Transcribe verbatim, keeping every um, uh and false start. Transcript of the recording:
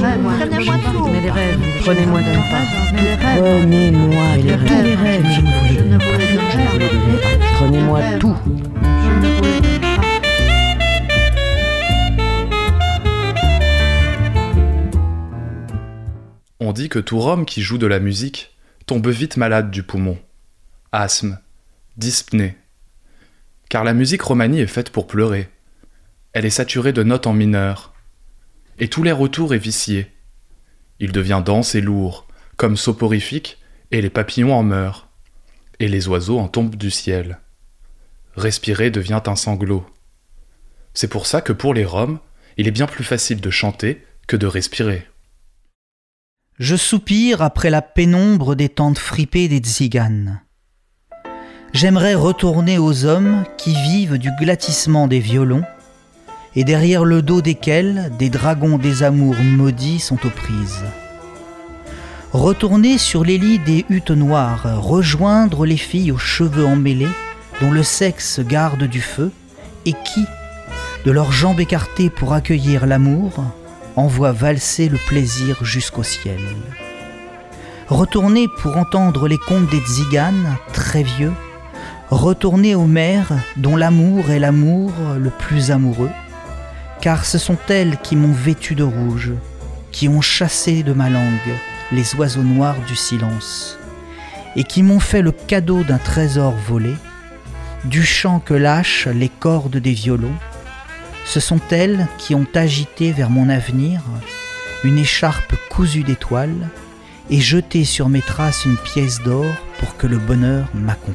Prenez-moi tout. Mais les rêves, prenez-moi d'un pas. Mais les rêves, Prenez-moi mais les tous les rêves, je ne vous les je ne donne vous les donne pas. pas. Prenez-moi tout. Je ne vous les donne pas. On dit que tout Rome qui joue de la musique tombe vite malade du poumon. Asthme, dyspnée. Car la musique romanie est faite pour pleurer. Elle est saturée de notes en mineur. Et tout l'air autour est vicié. Il devient dense et lourd, comme soporifique, et les papillons en meurent. Et les oiseaux en tombent du ciel. Respirer devient un sanglot. C'est pour ça que pour les Roms, il est bien plus facile de chanter que de respirer. Je soupire après la pénombre des tentes fripées des tziganes. J'aimerais retourner aux hommes qui vivent du glatissement des violons et derrière le dos desquels des dragons des amours maudits sont aux prises. Retourner sur les lits des huttes noires, rejoindre les filles aux cheveux emmêlés dont le sexe garde du feu et qui, de leurs jambes écartées pour accueillir l'amour, envoie valser le plaisir jusqu'au ciel. Retourner pour entendre les contes des tziganes, très vieux, retourner aux mères dont l'amour est l'amour le plus amoureux, car ce sont elles qui m'ont vêtu de rouge, qui ont chassé de ma langue les oiseaux noirs du silence, et qui m'ont fait le cadeau d'un trésor volé, du chant que lâchent les cordes des violons. Ce sont elles qui ont agité vers mon avenir une écharpe cousue d'étoiles et jeté sur mes traces une pièce d'or pour que le bonheur m'accompagne.